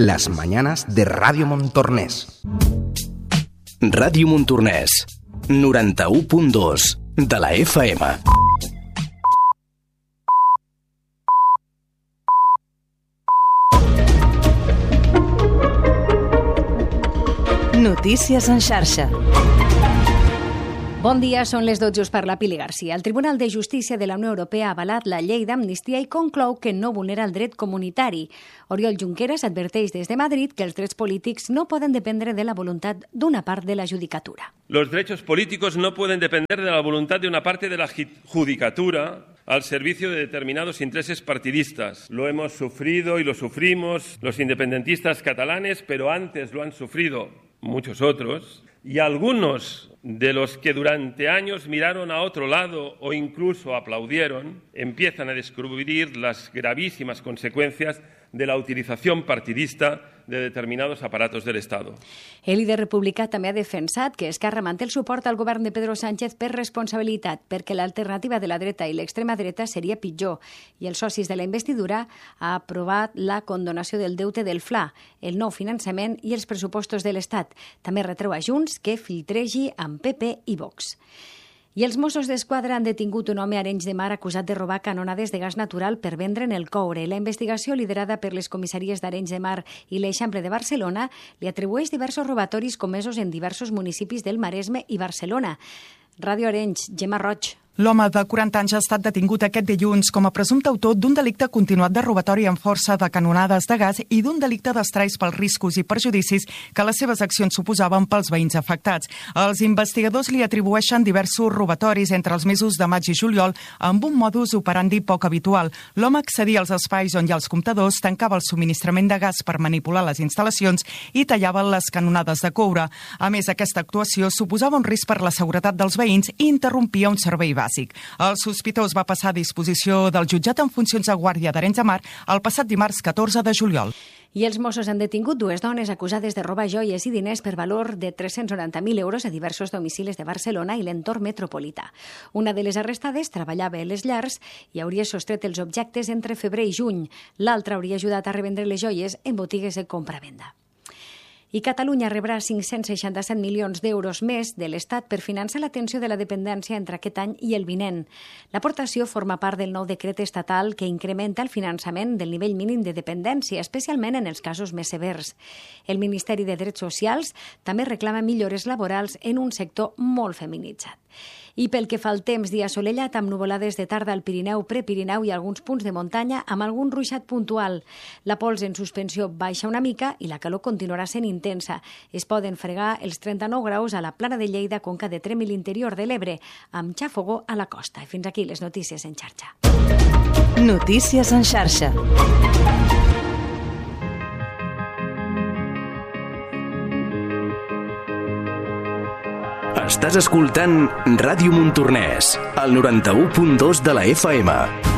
las mañanas de Radio Montornès. Ràdio Montornès, 91.2 de la FM. Notícies en xarxa. Bon dia, són les 12, us parla Pili Garcia. El Tribunal de Justícia de la Unió Europea ha avalat la llei d'amnistia i conclou que no vulnera el dret comunitari. Oriol Junqueras adverteix des de Madrid que els drets polítics no poden dependre de la voluntat d'una part de la judicatura. Los derechos políticos no pueden depender de la voluntad de una parte de la judicatura al servicio de determinados intereses partidistas. Lo hemos sufrido y lo sufrimos los independentistas catalanes, pero antes lo han sufrido muchos otros, y algunos de los que durante años miraron a otro lado o incluso aplaudieron, empiezan a descubrir las gravísimas consecuencias de la utilización partidista de determinados aparatos del Estado. El líder republicà també ha defensat que Esquerra manté el suport al govern de Pedro Sánchez per responsabilitat, perquè l'alternativa de la dreta i l'extrema dreta seria pitjor, i els socis de la investidura ha aprovat la condonació del deute del FLA, el nou finançament i els pressupostos de l'Estat. També retreu a Junts que filtregi amb PP i Vox. I els Mossos d'Esquadra han detingut un home a Arenys de Mar acusat de robar canonades de gas natural per vendre'n el coure. La investigació, liderada per les comissaries d'Arenys de Mar i l'Eixample de Barcelona, li atribueix diversos robatoris comesos en diversos municipis del Maresme i Barcelona. Ràdio Arenys, Gemma Roig. L'home de 40 anys ha estat detingut aquest dilluns com a presumpte autor d'un delicte continuat de robatori amb força de canonades de gas i d'un delicte d'estralls pels riscos i perjudicis que les seves accions suposaven pels veïns afectats. Els investigadors li atribueixen diversos robatoris entre els mesos de maig i juliol amb un modus operandi poc habitual. L'home accedia als espais on hi ha els comptadors, tancava el subministrament de gas per manipular les instal·lacions i tallava les canonades de coure. A més, aquesta actuació suposava un risc per la seguretat dels veïns i interrompia un servei bàsic. El sospitós va passar a disposició del jutjat en funcions de guàrdia d'Arenys de Mar el passat dimarts 14 de juliol. I els Mossos han detingut dues dones acusades de robar joies i diners per valor de 390.000 euros a diversos domicilis de Barcelona i l'entorn metropolità. Una de les arrestades treballava a les llars i hauria sostret els objectes entre febrer i juny. L'altra hauria ajudat a revendre les joies en botigues de compra-venda. I Catalunya rebrà 567 milions d'euros més de l'Estat per finançar l'atenció de la dependència entre aquest any i el vinent. L'aportació forma part del nou decret estatal que incrementa el finançament del nivell mínim de dependència, especialment en els casos més severs. El Ministeri de Drets Socials també reclama millores laborals en un sector molt feminitzat. I pel que fa al temps, dia assolellat amb nuvolades de tarda al Pirineu, Prepirineu i alguns punts de muntanya amb algun ruixat puntual. La pols en suspensió baixa una mica i la calor continuarà sent intensa. Es poden fregar els 39 graus a la Plana de Lleida, Conca de Tremp i l'interior de l'Ebre, amb xàfogó a la costa. I fins aquí les notícies en xarxa. Notícies en xarxa. Estàs escoltant Ràdio Montornès, al 91.2 de la FM.